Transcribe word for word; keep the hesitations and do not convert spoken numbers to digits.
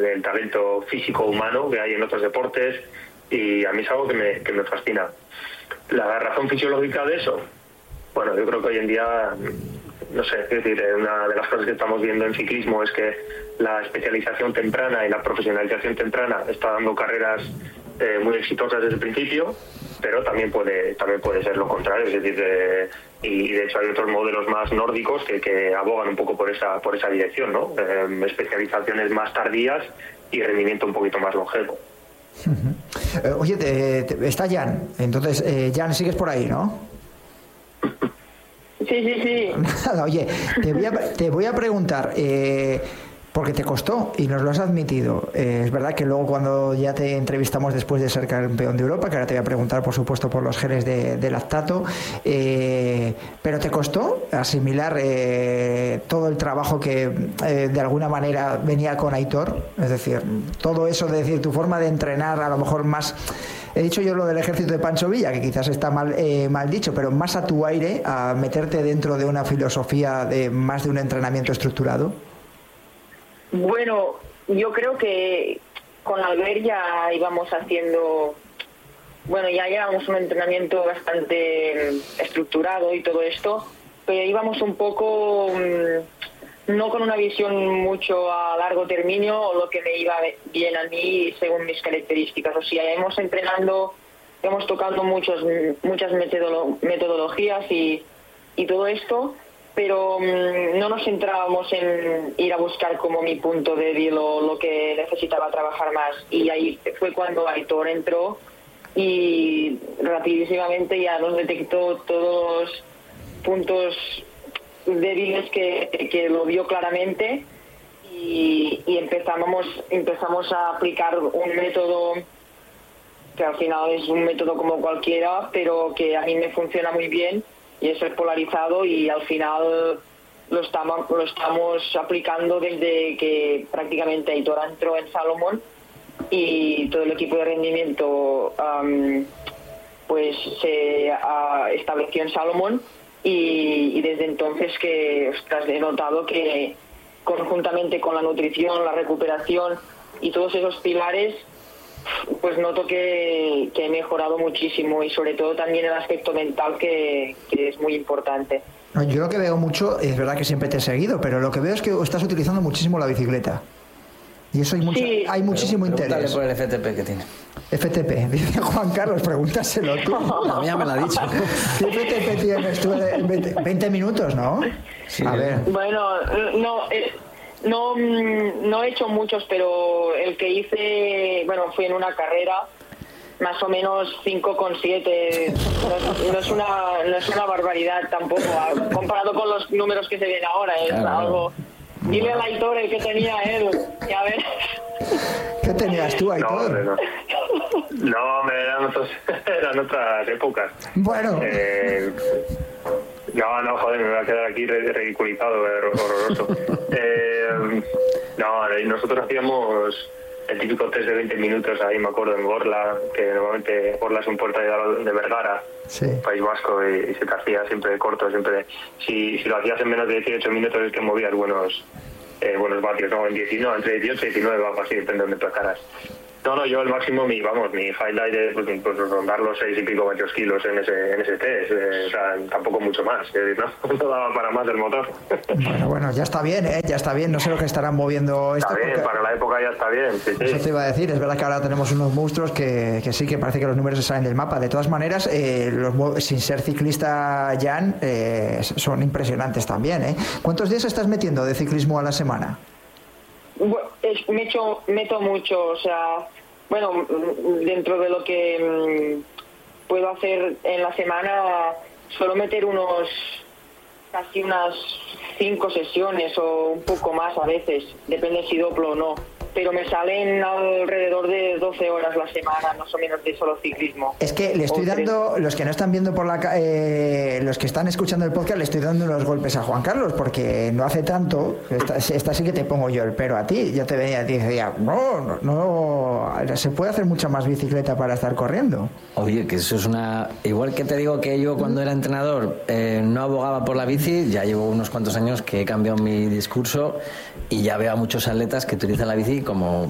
del talento físico humano que hay en otros deportes, y a mí es algo que me, que me fascina. La razón fisiológica de eso, bueno, yo creo que hoy en día, no sé, es decir, una de las cosas que estamos viendo en ciclismo es que la especialización temprana y la profesionalización temprana está dando carreras eh, muy exitosas desde el principio, pero también puede también puede ser lo contrario, es decir, eh, y de hecho hay otros modelos más nórdicos que, que abogan un poco por esa por esa dirección, ¿no? Eh, especializaciones más tardías y rendimiento un poquito más longevo. Uh-huh. Eh, oye, te, te, está Jan, entonces, eh, Jan, sigues por ahí, ¿no? Sí, sí, sí. Oye, te voy a, te voy a preguntar, eh, porque te costó y nos lo has admitido. Eh, es verdad que luego cuando ya te entrevistamos después de ser campeón de Europa, que ahora te voy a preguntar por supuesto por los genes de, de lactato, eh, pero te costó asimilar eh, todo el trabajo que eh, de alguna manera venía con Aitor, es decir, todo eso de decir tu forma de entrenar a lo mejor más... He dicho yo lo del ejército de Pancho Villa, que quizás está mal, eh, mal dicho, pero más a tu aire, a meterte dentro de una filosofía de más de un entrenamiento estructurado. Bueno, yo creo que con Albert ya íbamos haciendo, bueno, ya llevamos un entrenamiento bastante estructurado y todo esto, pero íbamos un poco, no con una visión mucho a largo término o lo que me iba bien a mí según mis características. O sea, hemos entrenando, hemos tocado muchos, muchas metodolo- metodologías y, y todo esto, pero um, no nos centrábamos en ir a buscar como mi punto débil o lo que necesitaba trabajar más. Y ahí fue cuando Aitor entró y rapidísimamente ya nos detectó todos los puntos débiles que, que lo vio claramente y, y empezamos, empezamos a aplicar un método que al final es un método como cualquiera, pero que a mí me funciona muy bien, y es el polarizado, y al final lo estamos, lo estamos aplicando desde que prácticamente Aitor entró en Salomon y todo el equipo de rendimiento um, pues se uh, estableció en Salomon, y, y desde entonces que ostras, he notado que conjuntamente con la nutrición, la recuperación y todos esos pilares, pues noto que, que he mejorado muchísimo, y sobre todo también el aspecto mental que, que es muy importante. Yo lo que veo mucho, es verdad que siempre te he seguido, pero lo que veo es que estás utilizando muchísimo la bicicleta. Y eso hay, mucho, sí, hay muchísimo pero, interés. por el F T P que tiene. F T P, dice Juan Carlos, pregúntaselo tú. A mí ya me lo ha dicho. ¿Qué F T P tienes tú? veinte minutos, ¿no? Sí, a ver. Bueno, no... Eh, No, no he hecho muchos, pero el que hice, bueno, fue en una carrera, más o menos cinco coma siete. No, no, es una, no es una barbaridad tampoco, comparado con los números que se ven ahora. Es claro, algo. Dile al Aitor el que tenía él, ya ves. ¿Qué tenías tú, Aitor? No, no, no me eran, otros, eran otras épocas. Bueno. Eh, No, no, joder, me voy a quedar aquí ridiculizado, horroroso. Eh, no, nosotros hacíamos el típico test de veinte minutos ahí, me acuerdo, en Gorla, que normalmente Gorla es un puerto de, de Vergara, sí. País Vasco, y, y se te hacía siempre corto, siempre. Si, si lo hacías en menos de dieciocho minutos es que movías buenos eh, buenos vatios, no, en diecinueve, entre dieciocho y diecinueve, algo así, depende de donde placaras. No, no, yo el máximo, mi vamos, mi highlight es pues, pues, rondar los seis y pico varios kilos en ese en ese test, eh, o sea, tampoco mucho más, eh, no, no daba para más el motor. Bueno, bueno, ya está bien, ¿eh? Ya está bien, no sé lo que estarán moviendo esto. Está bien, porque... para la época ya está bien, sí, sí. Eso te iba a decir, es verdad que ahora tenemos unos monstruos que, que sí, que parece que los números se salen del mapa. De todas maneras, eh, los, sin ser ciclista, Jan, eh, son impresionantes también, ¿eh? ¿Cuántos días estás metiendo de ciclismo a la semana? Bueno, es, me echo, meto mucho, o sea, bueno, dentro de lo que mmm, puedo hacer en la semana, suelo meter unos, casi unas cinco sesiones o un poco más a veces, depende si doblo o no. Pero me salen alrededor de doce horas la semana, más o menos, de solo ciclismo. Es que le estoy dando, los que no están viendo por la eh, los que están escuchando el podcast, le estoy dando unos golpes a Juan Carlos, porque no hace tanto, esta, esta sí que te pongo yo el pero a ti, yo te veía a ti y decía, no, no, no, se puede hacer mucha más bicicleta para estar corriendo. Oye, que eso es una... Igual que te digo que yo cuando era entrenador eh, no abogaba por la bici, ya llevo unos cuantos años que he cambiado mi discurso y ya veo a muchos atletas que utilizan la bici como